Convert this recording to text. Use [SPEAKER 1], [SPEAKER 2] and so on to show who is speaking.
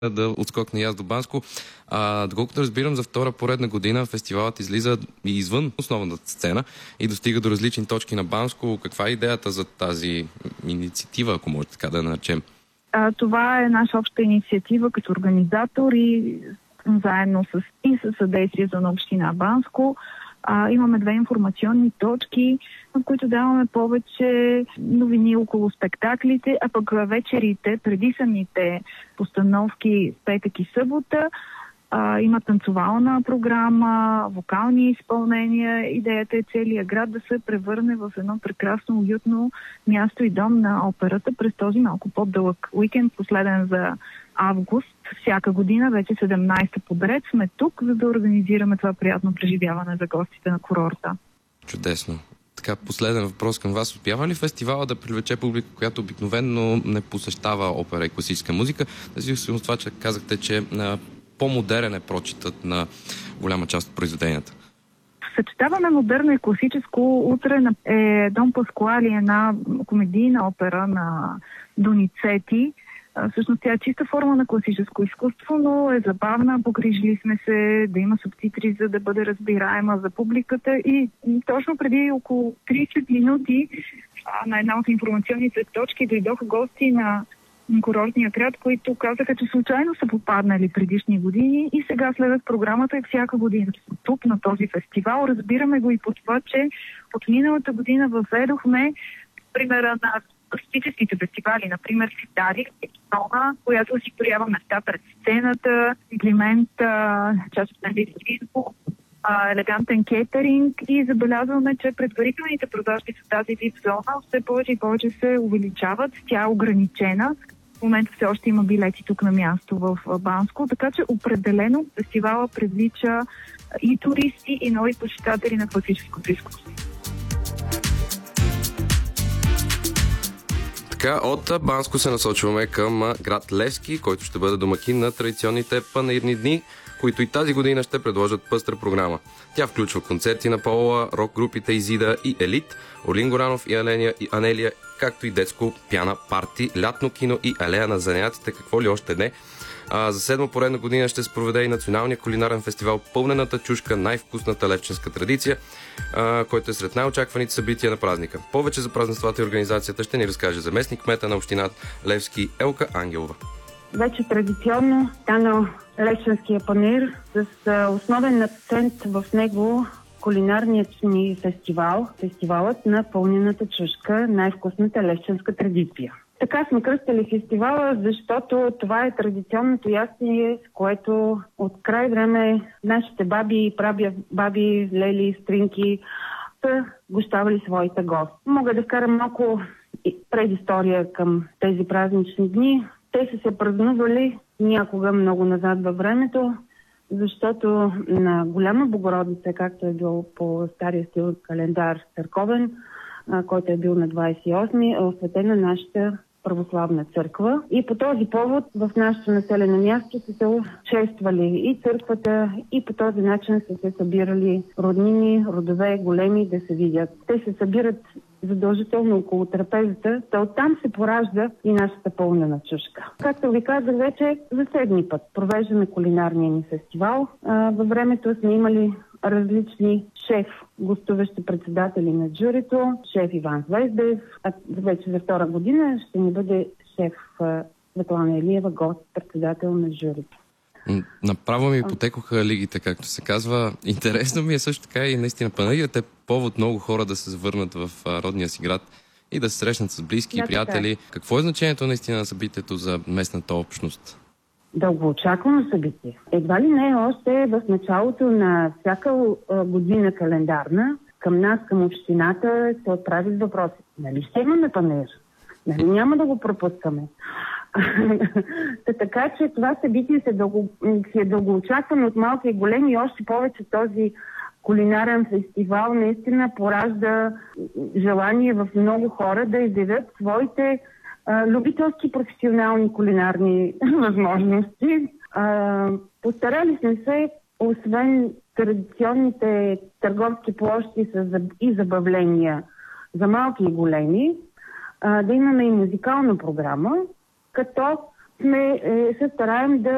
[SPEAKER 1] да отскокне и аз до Банско. Доколкото разбирам, за втора поредна година фестивалът излиза и извън основната сцена и достига до различни точки на Банско. Каква е идеята за тази инициатива, ако може така да наречем?
[SPEAKER 2] Това е наша обща инициатива като организатор и заедно с съдействието на община Банско. Имаме 2 информационни точки, в които даваме повече новини около спектаклите, а пък вечерите, преди самите постановки петък и събота, има танцовална програма, вокални изпълнения. Идеята е целият град да се превърне в едно прекрасно, уютно място и дом на операта през този малко по-дълъг уикенд, последен за август. Всяка година, вече 17-та подред, сме тук, за да организираме това приятно преживяване за гостите на курорта.
[SPEAKER 1] Чудесно. Така, последен въпрос към вас. Успява ли фестивала да привлече публика, която обикновено не посещава опера и класическа музика? Независимо от това, че казахте, че по-модерен е прочитът на голяма част от произведенията.
[SPEAKER 2] Съчетаваме модерно и класическо. Утре е Дон Паскуали, една комедийна опера на Доницети. Всъщност тя е чиста форма на класическо изкуство, но е забавна. Погрижили сме се да има субтитри, за да бъде разбираема за публиката. И точно преди около 30 минути на една от информационните точки дойдоха гости на курортния град, които казаха, че случайно са попаднали предишни години и сега следват програмата и всяка година. Тук на този фестивал разбираме го и по това, че от миналата година въведохме примера на класическите фестивали, например Ситари, която осигурява места пред сцената, комплимент, част от невидимост, елегантен кетеринг и забелязваме, че предварителните продажби за тази вип зона все повече и повече се увеличават. Тя е ограничена. В момента все още има билети тук на място в Банско, така че определено фестивала привлича и туристи, и нови почитатели на класическото изкуство.
[SPEAKER 1] Така, от Банско се насочваме към град Левски, който ще бъде домакин на традиционните панаирни дни, които и тази година ще предложат пъстра програма. Тя включва концерти на Пола, рок-групите Изида и Елит, Олин Горанов и Анелия, както и детско пиана парти, лятно кино и алея на занаятите, какво ли още не. За 7 поредна година ще се проведе и националния кулинарен фестивал Пълнената чушка, най-вкусната левченска традиция, който е сред най-очакваните събития на празника. Повече за празненствата и организацията ще ни разкаже заместник кмета на община Левски Елка Ангелова.
[SPEAKER 3] Вече традиционно стана левченския панаир с основен акцент в него кулинарният ни фестивал, фестивалът на Пълнената чушка, най-вкусната левченска традиция. Така сме кръстили фестивала, защото това е традиционното ястие, с което от край време нашите баби и прабаби, лели, стринки са гощавали своите гости. Мога да вкарам малко предистория към тези празнични дни. Те са се празнували някога много назад във времето, защото на Голяма Богородица, както е бил по стария стил календар църковен, който е бил на 28-ми, е осветена нашата православна църква. И по този повод в нашето населено място са се чествали и църквата, и по този начин са се събирали роднини, родове, големи да се видят. Те се събират задължително около трапезата, то оттам се поражда и нашата пълнена чушка. Както ви казах вече, за 7 път провеждаме кулинарния ни фестивал. Във времето сме имали различни гостуващи председатели на журито, шеф Иван Звездев, а вече за 2 година ще ни бъде шеф Светлана Елиева, гост, председател на журито.
[SPEAKER 1] Направо ми потекоха лигите, както се казва. Интересно ми е също така и наистина панаирът е повод много хора да се завърнат в родния си град и да се срещнат с близки и приятели. Какво е значението наистина на събитието за местната общност?
[SPEAKER 3] Дългоочаквано събитие. Едва ли не още в началото на всяка година календарна към нас, към общината, се отправят въпроси. Нали ще имаме панаир? Нали няма да го пропускаме? Така че това събитие е дългоочаквано от малки и големи и още повече този кулинарен фестивал наистина поражда желание в много хора да изявят своите любителски професионални кулинарни възможности. Постарали сме се, освен традиционните търговски площи и забавления за малки и големи, да имаме и музикална програма, като се стараем да